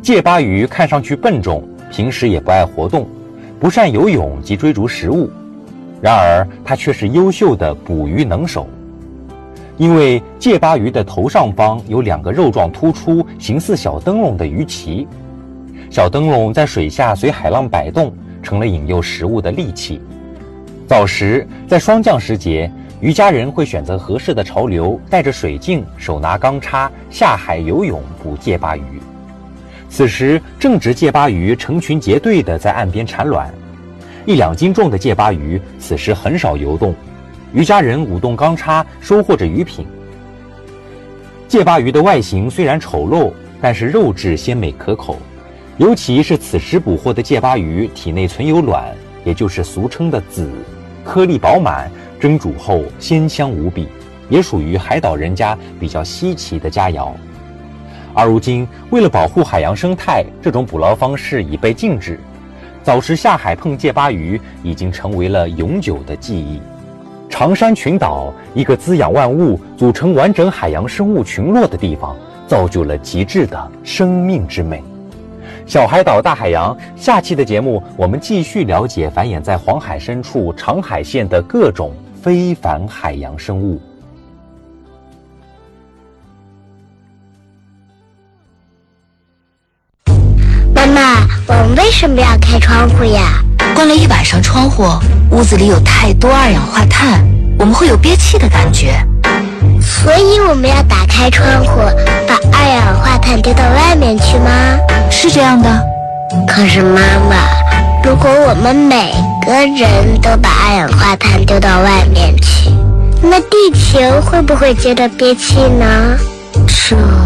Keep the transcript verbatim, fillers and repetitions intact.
介巴鱼看上去笨重，平时也不爱活动，不善游泳及追逐食物，然而它却是优秀的捕鱼能手。因为介巴鱼的头上方有两个肉状突出、形似小灯笼的鱼鳍，小灯笼在水下随海浪摆动，成了引诱食物的利器。早时在霜降时节，渔家人会选择合适的潮流，带着水镜，手拿钢叉下海游泳捕介巴鱼。此时正值介巴鱼成群结队地在岸边产卵，一两斤重的介巴鱼此时很少游动，渔家人舞动钢叉收获着鱼品。介巴鱼的外形虽然丑陋，但是肉质鲜美可口，尤其是此时捕获的介巴鱼体内存有卵，也就是俗称的籽，颗粒饱满，蒸煮后鲜香无比，也属于海岛人家比较稀奇的佳肴。而如今为了保护海洋生态，这种捕捞方式已被禁止，早时下海碰介巴鱼已经成为了永久的记忆。长山群岛，一个滋养万物、组成完整海洋生物群落的地方，造就了极致的生命之美。小海岛大海洋，下期的节目我们继续了解繁衍在黄海深处长海县的各种非凡海洋生物。 妈妈，我们为什么要开窗户呀？ 关了一晚上窗户，屋子里有太多二氧化碳，我们会有憋气的感觉。 所以我们要打开窗户，把二氧化碳丢到外面去吗？ 是这样的。 可是妈妈，如果我们每个人都把二氧化碳丢到外面去，那地球会不会觉得憋气呢？ 这